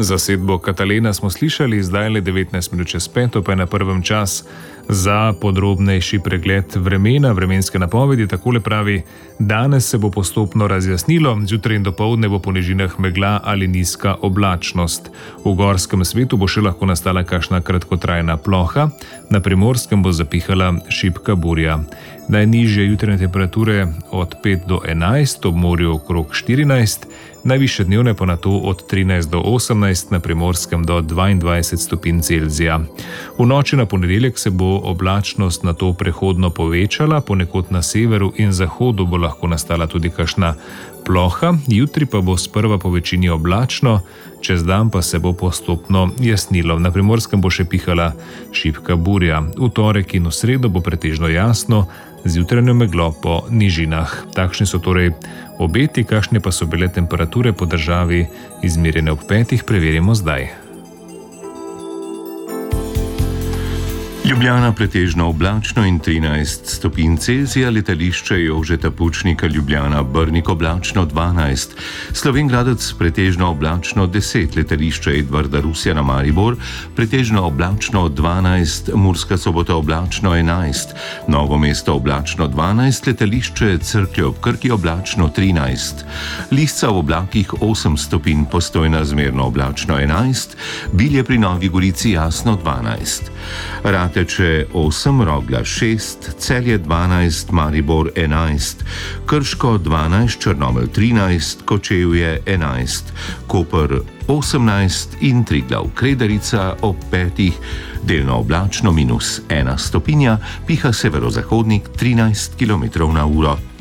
Zasedbo Katalena smo slišali, zdaj le 19 minut čez 5, pa je na prvem čas za podrobnejši pregled vremena, vremenske napovedi. Takole pravi: danes se bo postopno razjasnilo, zjutraj in dopoldne bo po nižinah megla ali nizka oblačnost. V gorskem svetu bo še lahko nastala kakšna kratkotrajna ploha, na Primorskem bo zapihala šibka burja. Najnižje jutranje temperature od 5 do 11, ob morju okrog 14, najvišje dnevne pa nato od 13 do 18, na Primorskem do 22 stopinj Celzija. V noči na ponedeljek se bo oblačnost nato prehodno povečala, ponekod na severu in zahodu bo lahko nastala tudi kakšna ploha, jutri pa bo sprva po večini oblačno, čez dan pa se bo postopno jasnilo. Na Primorskem bo še pihala šibka burja. V torek in v sredo bo pretežno jasno, z jutranjo meglo po nižinah. Takšni so torej obeti, kakšne pa so bile temperature po državi izmerjene ob 5, preverimo zdaj. Ljubljana pretežno oblačno in 13 stopinj Celzija, letališče Jožeta Pučnika Ljubljana Brnik oblačno 12, Slovenj Gradec pretežno oblačno 10, letališče Edvarda Rusjana Maribor pretežno oblačno 12, Murska Sobota oblačno 11, Novo mesto oblačno 12, letališče Cerklje ob Krki oblačno 13, Lisca v oblakih 8 stopinj, Postojna zmerno oblačno 11, Bilje pri Novi Gorici jasno 12, Rateče 8, Rogla 6, Celje 12, Maribor 11, Krško 12, Črnomelj 13, Kočevje 11, Koper 18 in Triglav Kredarica ob 5, delno oblačno -1 stopinja, piha severozahodnik 13 km/h.